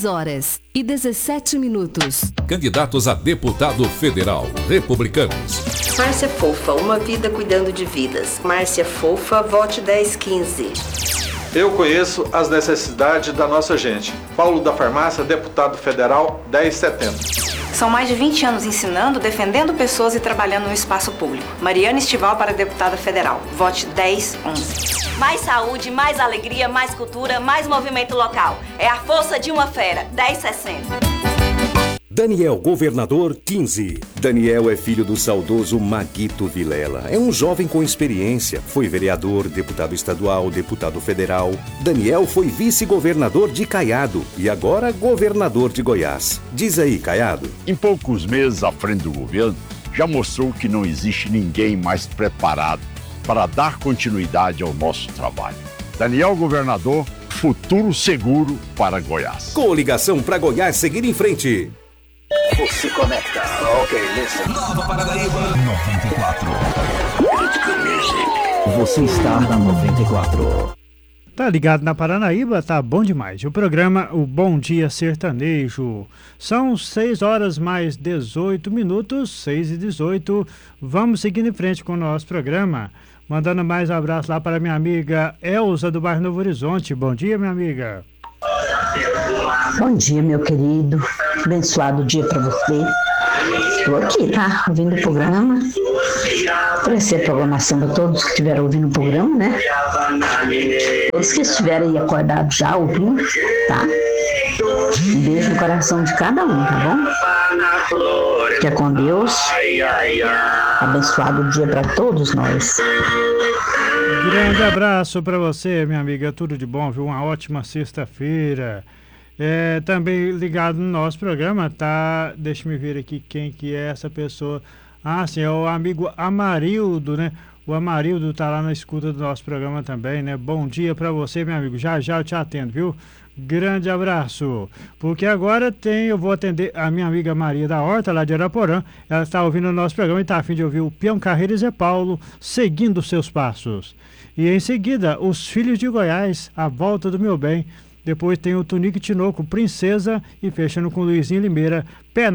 6h17. Candidatos a deputado federal, republicanos. Márcia Fofa, uma vida cuidando de vidas. Márcia Fofa, vote 1015. Eu conheço as necessidades da nossa gente. Paulo da Farmácia, deputado federal 1070. São mais de 20 anos ensinando, defendendo pessoas e trabalhando no espaço público. Mariana Estival para deputada federal. Vote 1011. Mais saúde, mais alegria, mais cultura, mais movimento local. É a força de uma fera. 1060. Daniel, governador 15. Daniel é filho do saudoso Maguito Vilela. É um jovem com experiência. Foi vereador, deputado estadual, deputado federal. Daniel foi vice-governador de Caiado e agora governador de Goiás. Diz aí, Caiado. Em poucos meses à frente do governo, já mostrou que não existe ninguém mais preparado para dar continuidade ao nosso trabalho. Daniel, governador, futuro seguro para Goiás. Coligação para Goiás seguir em frente. Você conecta. Ok, listen. Nova Paranaíba 94. Você está na 94. Tá ligado na Paranaíba? Tá bom demais. O programa O Bom Dia Sertanejo. São 6h mais 18 minutos, 6h18. Vamos seguindo em frente com o nosso programa. Mandando mais um abraço lá para minha amiga Elza do bairro Novo Horizonte. Bom dia, minha amiga. Bom dia, meu querido. Abençoado dia para você. Estou aqui, tá? Ouvindo o programa. Oferecer a programação para todos que estiveram ouvindo o programa, né? Todos que estiverem aí acordados já ouvindo, tá? Um beijo no coração de cada um, tá bom? Fica com Deus. Abençoado dia para todos nós. Grande abraço para você, minha amiga. Tudo de bom, viu? Uma ótima sexta-feira. Também ligado no nosso programa, tá? Deixa eu ver aqui quem que é essa pessoa. Ah, sim, é o amigo Amarildo, né? O Amarildo tá lá na escuta do nosso programa também, né? Bom dia para você, meu amigo. Já já eu te atendo, viu? Grande abraço. Porque agora eu vou atender a minha amiga Maria da Horta, lá de Araporã. Ela está ouvindo o nosso programa e está a fim de ouvir o Peão Carreiro e Zé Paulo, seguindo seus passos. E em seguida, Os Filhos de Goiás, A Volta do Meu Bem. Depois tem o Tunique Tinoco, Princesa, e fechando com Luizinho Limeira, Pé